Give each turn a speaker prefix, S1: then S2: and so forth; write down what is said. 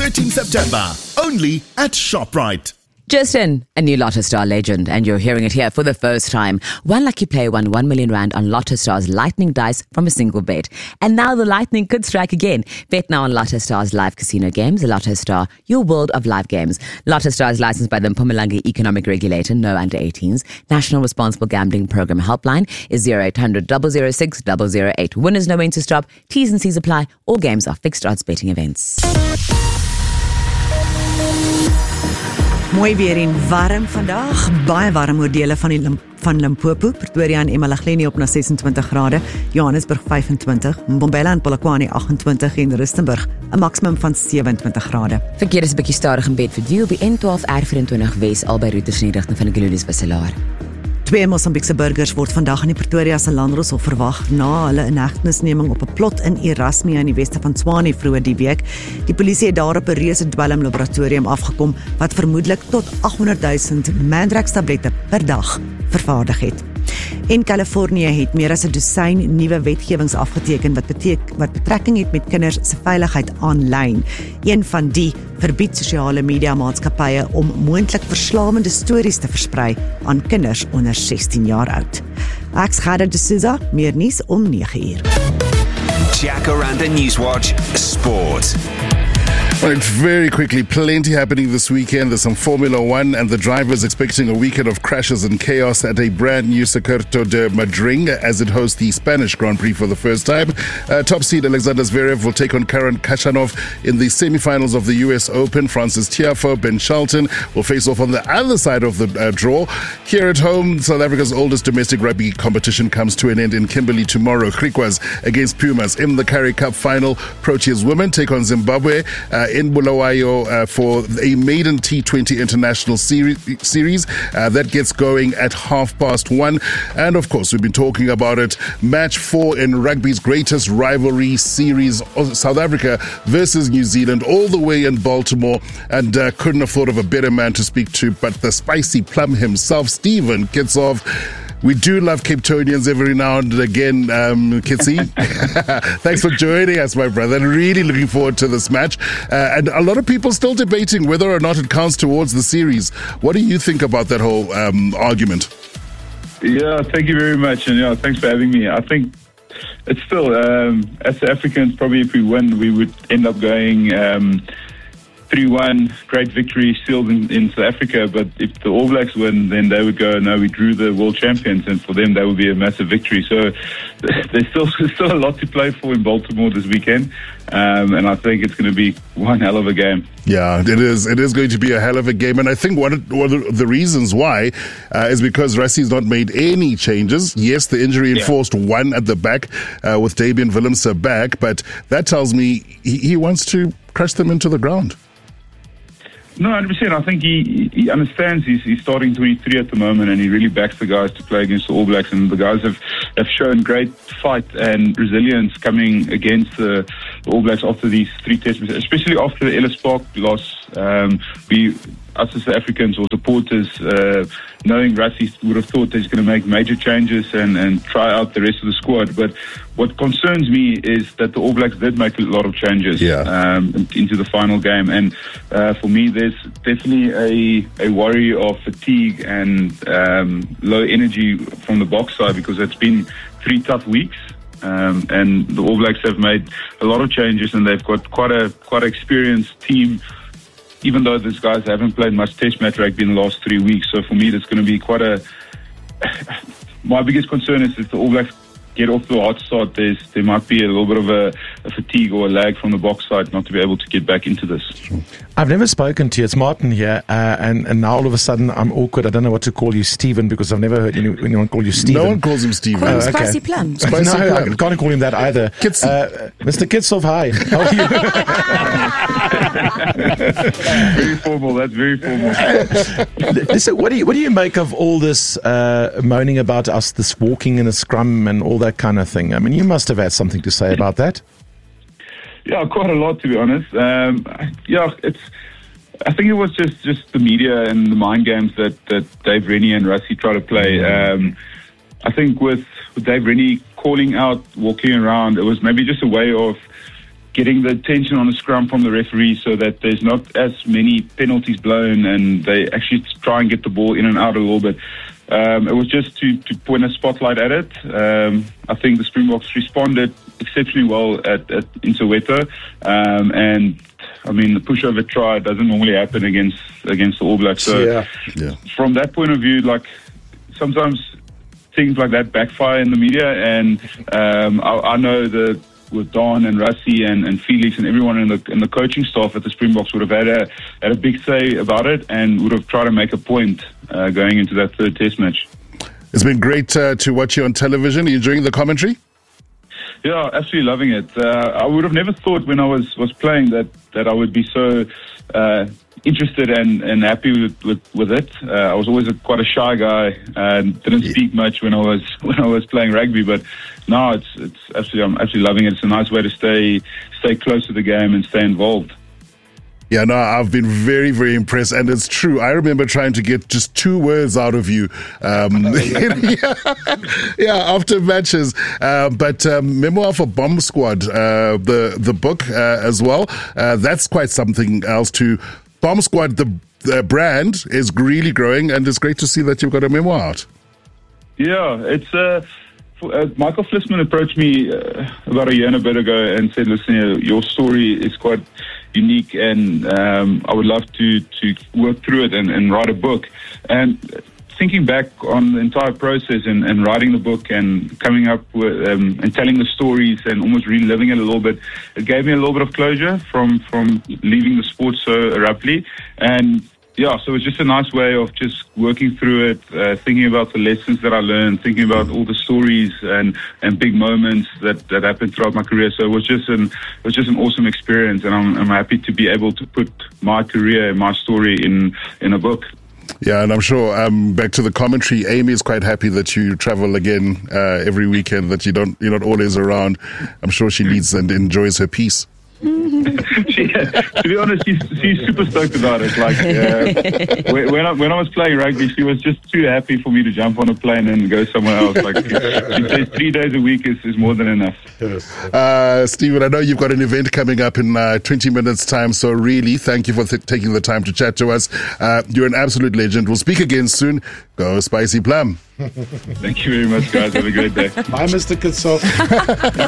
S1: 13 September, only at ShopRite.
S2: Justin, a new Lotto Star legend, and you're hearing it here for the first time. One lucky player won 1 million rand on Lotto Star's Lightning dice from a single bet. And now the lightning could strike again. Bet now on Lotto Star's live casino games. Lotto Star, your world of live games. Lotto Star is licensed by the Mpumalanga Economic Regulator, no under 18s. National Responsible Gambling Program helpline is 0800 006 008. Winners know when to stop. T's and C's apply. All games are fixed odds betting events.
S3: Mooi weer en warm vandag, baie warm oor dele van Limpopo, Pretoria en eMalahleni op na 26 grade, Johannesburg 25, Mbombela en Polokwane 28 en Rustenburg 'n maksimum van 27 grade.
S2: Verkeer is 'n bietjie stadig in Bedford op die N12 R24 Wes albei roetes in die rigting van die Gululis Wisselaar.
S3: 2 Mosambiekse burgers word vandag in die Pretoria se landroshof verwag na hulle inhegtenisneming op 'n plot in Erasmia in die weste van Tshwane vroeër die week. Die polisie het daarop 'n reuse dwelmlaboratorium afgekom wat vermoedelik tot 800,000 Mandrax-tablette per dag vervaardig het. In Kalifornië het meer as 'n dosyn nuwe wetgewings afgeteken wat betrekking het met kinders se veiligheid aanlyn. Een van die verbied sosiale media maatskappye om moontlik verslawende stories te versprei aan kinders onder 16 jaar oud. Ek's Gerda de Souza, meer nuus om 9:00.
S4: Jacaranda Newswatch Sport.
S5: Right, very quickly, plenty happening this weekend. There's some Formula One, and the drivers expecting a weekend of crashes and chaos at a brand new Circuito de Madrid as it hosts the Spanish Grand Prix for the first time. Top seed Alexander Zverev will take on Karen Khachanov in the semi-finals of the US Open. Francis Tiafoe, Ben Shelton will face off on the other side of the draw. Here at home, South Africa's oldest domestic rugby competition comes to an end in Kimberley tomorrow. Griquas against Pumas in the Currie Cup final. Proteas women take on Zimbabwe in Bulawayo for a maiden T20 international series that gets going at 1:30. And of course, we've been talking about it. Match 4 in rugby's greatest rivalry series, South Africa versus New Zealand, all the way in Baltimore. And couldn't have thought of a better man to speak to, but the spicy plum himself, Stephen Kitshoff. We do love Cape Townians every now and again, Kitsy. Thanks for joining us, my brother. Really looking forward to this match. And a lot of people still debating whether or not it counts towards the series. What do you think about that whole argument?
S6: Yeah, thank you very much. And yeah, thanks for having me. I think it's still, as Africans, probably if we win, we would end up going 3-1, great victory sealed in South Africa, but if the All Blacks win, then they would go, no, we drew the world champions, and for them that would be a massive victory. So there's still a lot to play for in Baltimore this weekend, and I think it's going to be one hell of a game.
S5: Yeah, it is. It is going to be a hell of a game, and I think one of the reasons why is because Rassie's not made any changes. Yes, the injury enforced one at the back with Damian Willemse back, but that tells me he wants to crush them into the ground.
S6: No, 100%. I think he understands he's starting 23 at the moment, and he really backs the guys to play against the All Blacks. And the guys have shown great fight and resilience coming against the All Blacks after these 3 tests, especially after the Ellis Park loss. Us as Africans or supporters, knowing Rassie would have thought that he's going to make major changes and try out the rest of the squad. But what concerns me is that the All Blacks did make a lot of changes into the final game. And for me, there's definitely a worry of fatigue and low energy from the box side, because it's been 3 tough weeks. And the All Blacks have made a lot of changes, and they've got quite a experienced team, even though these guys haven't played much test match rugby in the last 3 weeks. So for me, that's going to be quite my biggest concern is if the All Blacks get off to a hot start, there might be a little bit of a fatigue or a lag from the box side not to be able to get back into this.
S7: I've never spoken to you. It's Martin here, and now all of a sudden I'm awkward. I don't know what to call you, Stephen, because I've never heard anyone call you Stephen.
S5: No one calls him Stephen.
S2: Call him Spicy Plum.
S5: Spicy
S7: no,
S5: Plum.
S7: I can't call him that either. Mr. Kitshoff, hi. How are you?
S6: Very formal. That's very formal.
S7: Listen, what do you make of all this moaning about us, this walking in a scrum and all that kind of thing? I mean, you must have had something to say about that.
S6: Yeah, quite a lot, to be honest. I think it was just the media and the mind games that Dave Rennie and Rassie try to play. I think with Dave Rennie calling out walking around, it was maybe just a way of getting the attention on the scrum from the referee so that there's not as many penalties blown and they actually try and get the ball in and out a little bit. It was just to point a spotlight at it. I think the Springboks responded exceptionally well in Soweto. And I mean, the pushover try doesn't normally happen against the All Blacks. So from that point of view, like sometimes things like that backfire in the media. And I know that with Don and Rassie and Felix and everyone in the coaching staff at the Springboks would have had a big say about it and would have tried to make a point going into that third test match.
S5: It's been great to watch you on television. Are you enjoying the commentary?
S6: Yeah, absolutely loving it. I would have never thought when I was playing that I would be so interested and happy with it. I was always quite a shy guy and didn't speak much when I was playing rugby, but now it's absolutely, I'm absolutely loving it. It's a nice way to stay close to the game and stay involved.
S5: Yeah, no, I've been very, very impressed, and it's true. I remember trying to get just 2 words out of you, after matches. But Memoir for Bomb Squad, the book as well. That's quite something else too. Bomb Squad, the brand is really growing, and it's great to see that you've got a memoir out. Yeah,
S6: it's. Michael Flisman approached me about a year and a bit ago and said, "Listen, your story is quite unique, and I would love to work through it and write a book." And thinking back on the entire process and writing the book and coming up with and telling the stories and almost reliving it a little bit, it gave me a little bit of closure from leaving the sport so abruptly. And yeah, so it's just a nice way of just working through it, thinking about the lessons that I learned, thinking about all the stories and big moments that happened throughout my career. So it was just an awesome experience, and I'm happy to be able to put my career and my story in a book.
S5: Yeah, and I'm sure, back to the commentary, Amy is quite happy that you travel again every weekend, that you're not always around. I'm sure she needs and enjoys her peace.
S6: To be honest, she's super stoked about it. Like when I was playing rugby, she was just too happy for me to jump on a plane and go somewhere else. Like she says 3 days a week is more than enough.
S5: Stephen, I know you've got an event coming up in 20 minutes time, so really thank you for taking the time to chat to us. You're an absolute legend. We'll speak again soon. Go Spicy Plum.
S6: Thank you very much, guys. Have a great day.
S7: Bye, Mr. Kitsoff.